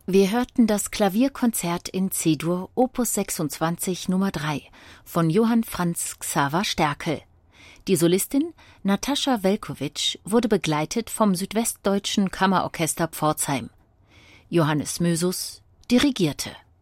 Wir hörten das Klavierkonzert in C-Dur Opus 26 Nummer 3 von Johann Franz Xaver Sterkel. Die Solistin Natascha Velkovic wurde begleitet vom Südwestdeutschen Kammerorchester Pforzheim. Johannes Mösus dirigierte.